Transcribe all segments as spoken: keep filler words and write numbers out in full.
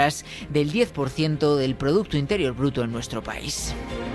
del diez por ciento del Producto Interior Bruto en nuestro país.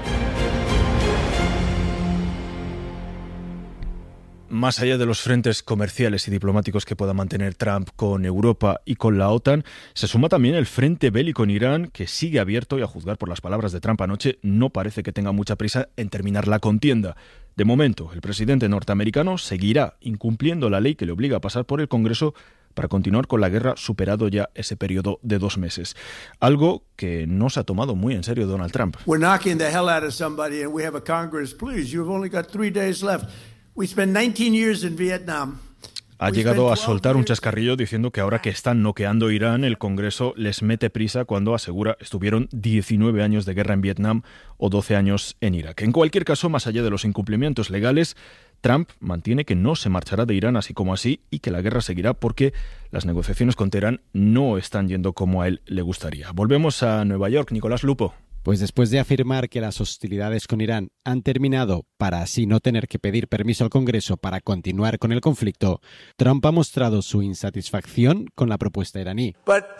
Más allá de los frentes comerciales y diplomáticos que pueda mantener Trump con Europa y con la OTAN, se suma también el frente bélico en Irán, que sigue abierto y, a juzgar por las palabras de Trump anoche, no parece que tenga mucha prisa en terminar la contienda. De momento, el presidente norteamericano seguirá incumpliendo la ley que le obliga a pasar por el Congreso para continuar con la guerra, superado ya ese periodo de dos meses. Algo que no se ha tomado muy en serio Donald Trump. We're knocking the hell out of somebody and we have a Congress. Please, you've only got three days left. We spent nineteen years in Vietnam. Ha llegado a soltar un chascarrillo diciendo que ahora que están noqueando Irán, el Congreso les mete prisa cuando asegura estuvieron diecinueve años de guerra en Vietnam o doce años en Irak. En cualquier caso, más allá de los incumplimientos legales, Trump mantiene que no se marchará de Irán así como así y que la guerra seguirá porque las negociaciones con Teherán no están yendo como a él le gustaría. Volvemos a Nueva York. Nicolás Lupo. Pues después de afirmar que las hostilidades con Irán han terminado para así no tener que pedir permiso al Congreso para continuar con el conflicto, Trump ha mostrado su insatisfacción con la propuesta iraní.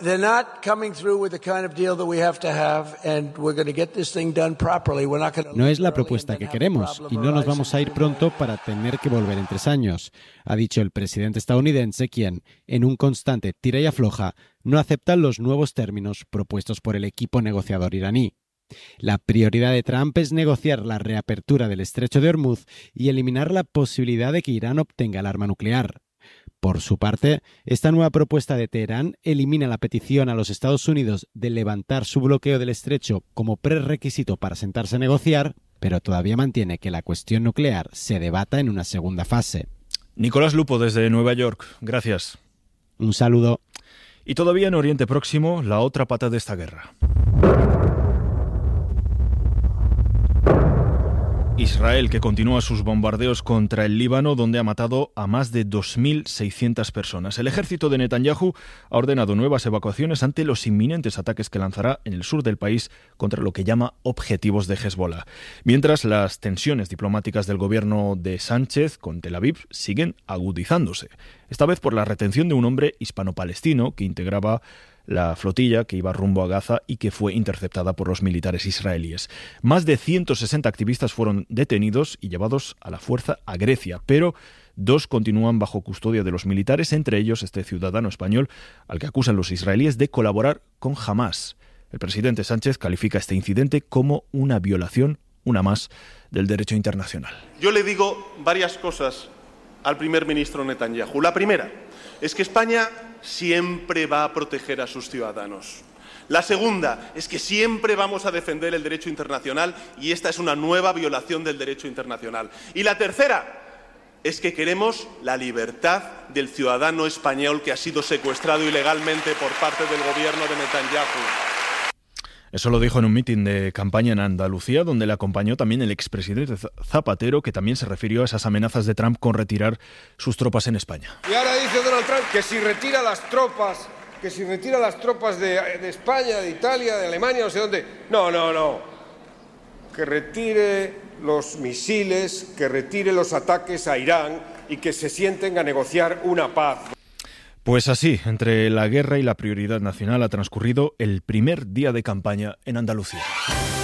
No es la propuesta que queremos y no nos vamos a ir pronto para tener que volver en tres años, ha dicho el presidente estadounidense, quien, en un constante tira y afloja, no acepta los nuevos términos propuestos por el equipo negociador iraní. La prioridad de Trump es negociar la reapertura del estrecho de Hormuz y eliminar la posibilidad de que Irán obtenga el arma nuclear. Por su parte, esta nueva propuesta de Teherán elimina la petición a los Estados Unidos de levantar su bloqueo del estrecho como prerequisito para sentarse a negociar, pero todavía mantiene que la cuestión nuclear se debata en una segunda fase. Nicolás Lupo desde Nueva York. Gracias. Un saludo. Y todavía en Oriente Próximo, la otra pata de esta guerra. Israel, que continúa sus bombardeos contra el Líbano, donde ha matado a más de dos mil seiscientas personas. El ejército de Netanyahu ha ordenado nuevas evacuaciones ante los inminentes ataques que lanzará en el sur del país contra lo que llama objetivos de Hezbollah. Mientras, las tensiones diplomáticas del gobierno de Sánchez con Tel Aviv siguen agudizándose. Esta vez por la retención de un hombre hispano-palestino que integraba la flotilla que iba rumbo a Gaza y que fue interceptada por los militares israelíes. Más de ciento sesenta activistas fueron detenidos y llevados a la fuerza a Grecia, pero dos continúan bajo custodia de los militares, entre ellos este ciudadano español al que acusan los israelíes de colaborar con Hamás. El presidente Sánchez califica este incidente como una violación, una más, del derecho internacional. Yo le digo varias cosas al primer ministro Netanyahu. La primera es que España siempre va a proteger a sus ciudadanos. La segunda es que siempre vamos a defender el derecho internacional y esta es una nueva violación del derecho internacional. Y la tercera es que queremos la libertad del ciudadano español que ha sido secuestrado ilegalmente por parte del gobierno de Netanyahu. Eso lo dijo en un mitin de campaña en Andalucía, donde le acompañó también el expresidente Zapatero, que también se refirió a esas amenazas de Trump con retirar sus tropas en España. Y ahora dice Donald Trump que si retira las tropas, que si retira las tropas de, de España, de Italia, de Alemania, no sé dónde. No, no, no. Que retire los misiles, que retire los ataques a Irán y que se sienten a negociar una paz. Pues así, entre la guerra y la prioridad nacional ha transcurrido el primer día de campaña en Andalucía.